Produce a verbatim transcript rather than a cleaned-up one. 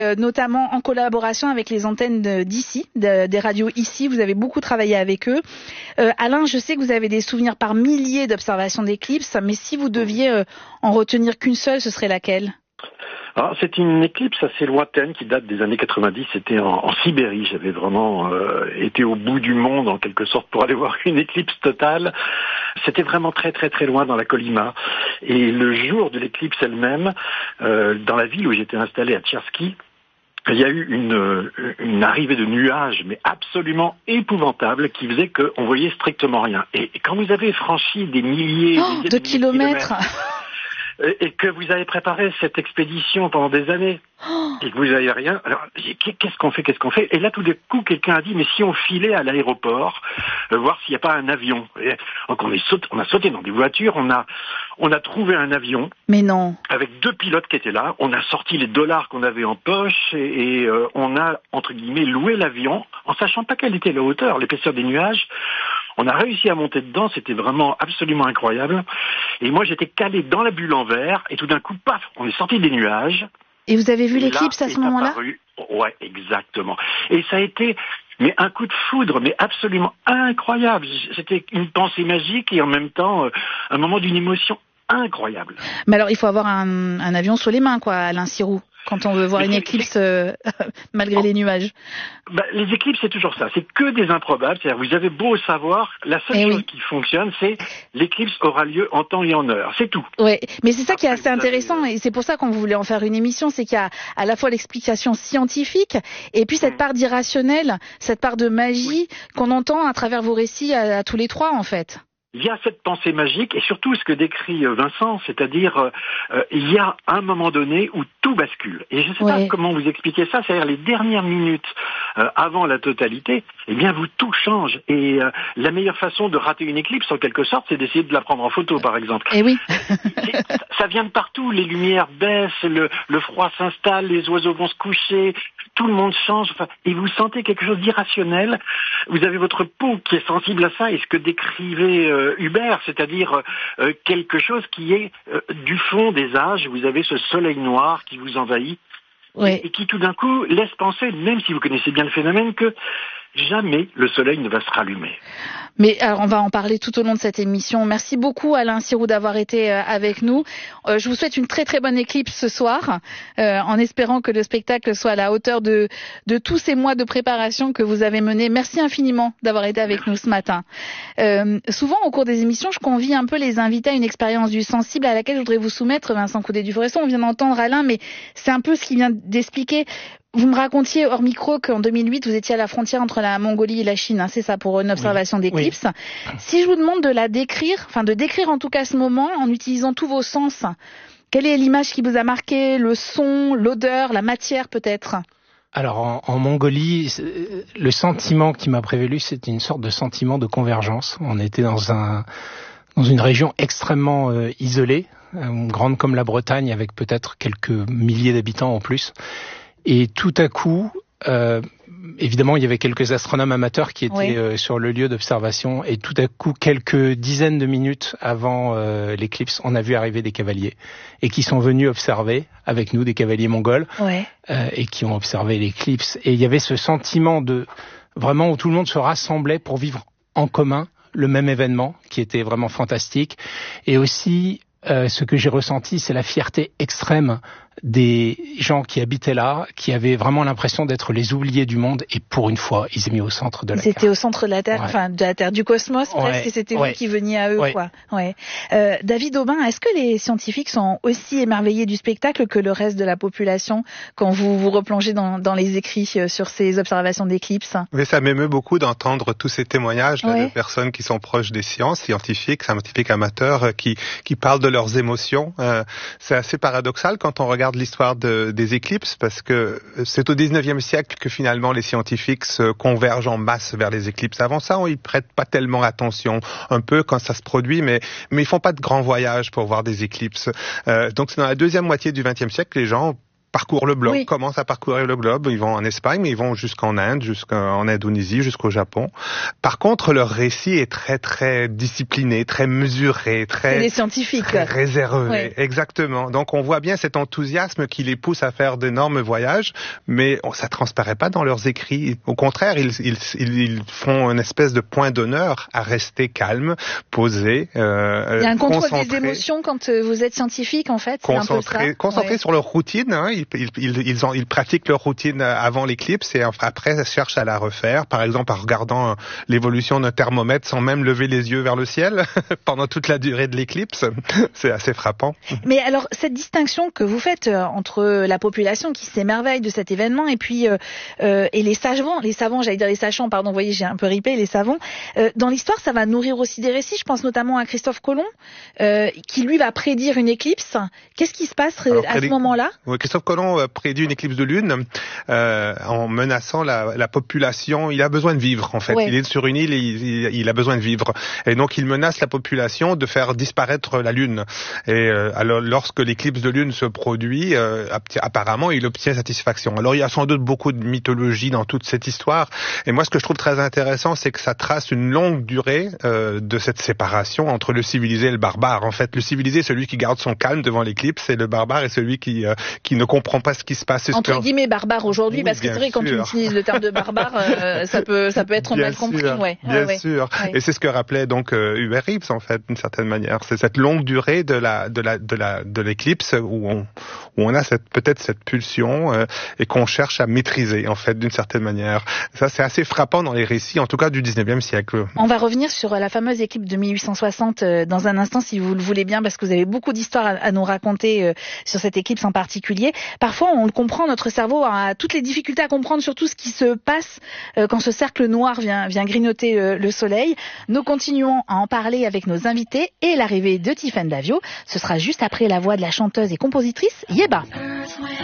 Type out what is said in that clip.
euh, notamment en collaboration avec les antennes d'ici, de, des radios ici. Vous avez beaucoup travaillé avec eux. Euh, Alain, je sais que vous avez des souvenirs par milliers d'observations d'éclipses, mais si vous deviez euh, en retenir qu'une seule, ce serait laquelle ? Alors, c'est une éclipse assez lointaine qui date des années quatre-vingt-dix. C'était en, en Sibérie. J'avais vraiment euh, été au bout du monde, en quelque sorte, pour aller voir une éclipse totale. C'était vraiment très, très, très loin dans la Kolyma. Et le jour de l'éclipse elle-même, euh, dans la ville où j'étais installé à Tchersky, il y a eu une, une arrivée de nuages, mais absolument épouvantable, qui faisait qu'on voyait strictement rien. Et, et quand vous avez franchi des milliers, oh, des de kilomètres, kilomètres et que vous avez préparé cette expédition pendant des années, oh. et que vous n'avez rien, alors qu'est-ce qu'on fait, qu'est-ce qu'on fait ? Et là, tout d'un coup, quelqu'un a dit, mais si on filait à l'aéroport, euh, voir s'il n'y a pas un avion. Et donc on, est sauté, on a sauté dans des voitures, on a, on a trouvé un avion. Mais non. Avec deux pilotes qui étaient là, on a sorti les dollars qu'on avait en poche, et, et euh, on a, entre guillemets, loué l'avion, en sachant pas quelle était la hauteur, l'épaisseur des nuages. On a réussi à monter dedans, c'était vraiment absolument incroyable. Et moi, j'étais calé dans la bulle en verre, et tout d'un coup, paf, on est sorti des nuages. Et vous avez vu l'éclipse à ce moment-là ? Apparu... Ouais, exactement. Et ça a été mais un coup de foudre, mais absolument incroyable. C'était une pensée magique et en même temps, un moment d'une émotion incroyable. Mais alors, il faut avoir un, un avion sous les mains, quoi, Alain Sirou, quand on veut voir mais une éclipse euh, malgré oh. les nuages. Bah, les éclipses, c'est toujours ça. C'est que des improbables. C'est-à-dire, vous avez beau savoir, la seule et chose oui. qui fonctionne, c'est l'éclipse aura lieu en temps et en heure. C'est tout. Oui, mais c'est ça Après, qui est assez intéressant avez... et c'est pour ça qu'on voulait en faire une émission, c'est qu'il y a à la fois l'explication scientifique et puis cette mmh. part d'irrationnel, cette part de magie oui. qu'on entend à travers vos récits à, à tous les trois, en fait. Il y a cette pensée magique et surtout ce que décrit Vincent, c'est-à-dire euh, il y a un moment donné où tout bascule. Et je ne sais ouais. pas comment vous expliquer ça, c'est-à-dire les dernières minutes euh, avant la totalité, eh bien vous tout change. Et euh, la meilleure façon de rater une éclipse, en quelque sorte, c'est d'essayer de la prendre en photo, par exemple. Et oui. Ça vient de partout, les lumières baissent, le, le froid s'installe, les oiseaux vont se coucher, tout le monde change, enfin, et vous sentez quelque chose d'irrationnel. Vous avez votre peau qui est sensible à ça, et ce que décrivait euh, Hubert, c'est-à-dire euh, quelque chose qui est euh, du fond des âges. Vous avez ce soleil noir qui vous envahit oui. et, et qui tout d'un coup laisse penser, même si vous connaissez bien le phénomène, que jamais le soleil ne va se rallumer. Mais alors, on va en parler tout au long de cette émission. Merci beaucoup Alain Sirou d'avoir été euh, avec nous. Euh, je vous souhaite une très très bonne éclipse ce soir, euh, en espérant que le spectacle soit à la hauteur de, de tous ces mois de préparation que vous avez menés. Merci infiniment d'avoir été avec nous ce matin. Euh, souvent au cours des émissions, je convie un peu les invités à une expérience du sensible à laquelle je voudrais vous soumettre, Vincent Coudet-Duforesson. On vient d'entendre Alain, mais c'est un peu ce qu'il vient d'expliquer. Vous me racontiez hors micro qu'en deux mille huit, vous étiez à la frontière entre la Mongolie et la Chine, hein, c'est ça, pour une observation oui, d'éclipse. Oui. Si je vous demande de la décrire, enfin de décrire en tout cas ce moment en utilisant tous vos sens, quelle est l'image qui vous a marqué, le son, l'odeur, la matière peut-être ? Alors en, en Mongolie, le sentiment qui m'a prévalu, c'était une sorte de sentiment de convergence. On était dans un dans une région extrêmement euh, isolée, euh, grande comme la Bretagne, avec peut-être quelques milliers d'habitants en plus. Et tout à coup, euh, évidemment, il y avait quelques astronomes amateurs qui étaient oui. euh, sur le lieu d'observation. Et tout à coup, quelques dizaines de minutes avant euh, l'éclipse, on a vu arriver des cavaliers et qui sont venus observer avec nous, des cavaliers mongols, ouais. euh, et qui ont observé l'éclipse. Et il y avait ce sentiment de vraiment où tout le monde se rassemblait pour vivre en commun le même événement, qui était vraiment fantastique. Et aussi, euh, ce que j'ai ressenti, c'est la fierté extrême des gens qui habitaient là, qui avaient vraiment l'impression d'être les oubliés du monde, et pour une fois, ils étaient mis au centre de la Terre. Ils étaient au centre de la Terre, ouais. enfin de la Terre, du cosmos ouais. presque, et c'était ouais. vous qui veniez à eux, ouais. quoi. Ouais. Euh, David Aubin, est-ce que les scientifiques sont aussi émerveillés du spectacle que le reste de la population quand vous vous replongez dans, dans les écrits sur ces observations d'éclipses ? Mais ça m'émeut beaucoup d'entendre tous ces témoignages ouais. là, de personnes qui sont proches des sciences, scientifiques, scientifiques amateurs, qui qui parlent de leurs émotions. Euh, c'est assez paradoxal quand on regarde l'histoire de des éclipses, parce que c'est au dix-neuvième siècle que finalement les scientifiques se convergent en masse vers les éclipses. Avant ça, ils prêtent pas tellement attention, un peu quand ça se produit, mais mais ils font pas de grands voyages pour voir des éclipses. Euh, donc c'est dans la deuxième moitié du vingtième siècle que les gens parcourent le globe, oui. commencent à parcourir le globe. Ils vont en Espagne, mais ils vont jusqu'en Inde, jusqu'en Indonésie, jusqu'au Japon. Par contre, leur récit est très très discipliné, très mesuré, très, les scientifiques, très réservé. Oui. Exactement. Donc on voit bien cet enthousiasme qui les pousse à faire d'énormes voyages, mais oh, ça transparaît pas dans leurs écrits. Au contraire, ils, ils, ils font une espèce de point d'honneur à rester calmes, posés, euh, il y a un contrôle concentrés. des émotions quand vous êtes scientifique, en fait. Concentrés, concentrés ouais. sur leur routine. Hein. Ils, ils, ils, ils, ont, ils pratiquent leur routine avant l'éclipse et après ils cherchent à la refaire. Par exemple, en regardant l'évolution d'un thermomètre sans même lever les yeux vers le ciel pendant toute la durée de l'éclipse. C'est assez frappant. Mais alors, cette distinction que vous faites entre la population qui s'émerveille de cet événement et puis euh, euh, et les savants, les savants, j'allais dire les sachants, pardon, vous voyez, j'ai un peu ripé, les savants. Euh, dans l'histoire, ça va nourrir aussi des récits. Je pense notamment à Christophe Colomb, euh, qui lui va prédire une éclipse. Qu'est-ce qui se passe alors, à prédit... ce moment-là? Oui, Christophe Colomb prédit une éclipse de lune euh, en menaçant la, la population. Il a besoin de vivre, en fait. Ouais. Il est sur une île et il, il a besoin de vivre. Et donc, il menace la population de faire disparaître la lune. Et euh, alors, lorsque l'éclipse de lune se produit, euh, apparemment, il obtient satisfaction. Alors, il y a sans doute beaucoup de mythologie dans toute cette histoire. Et moi, ce que je trouve très intéressant, c'est que ça trace une longue durée euh, de cette séparation entre le civilisé et le barbare. En fait, le civilisé est celui qui garde son calme devant l'éclipse et le barbare est celui qui euh, qui ne comprend pas ce qui se passe. Entre guillemets barbare aujourd'hui, oui, parce que c'est vrai, quand on utilise le terme de barbare, euh, ça peut ça peut être bien mal sûr, compris. Ouais. Bien ouais, sûr. Ouais. Et c'est ce que rappelait donc euh, Hubert Reeves, en fait, d'une certaine manière. C'est cette longue durée de la de la de la de l'éclipse où on où on a cette peut-être cette pulsion euh, et qu'on cherche à maîtriser, en fait, d'une certaine manière. Ça, c'est assez frappant dans les récits, en tout cas du dix-neuvième siècle. On va revenir sur la fameuse éclipse de mille huit cent soixante euh, dans un instant, si vous le voulez bien, parce que vous avez beaucoup d'histoires à, à nous raconter euh, sur cette éclipse en particulier. Parfois, on le comprend, notre cerveau a toutes les difficultés à comprendre surtout ce qui se passe euh, quand ce cercle noir vient, vient grignoter euh, le soleil. Nous continuons à en parler avec nos invités et l'arrivée de Tiffaine Davio. Ce sera juste après la voix de la chanteuse et compositrice Yeba.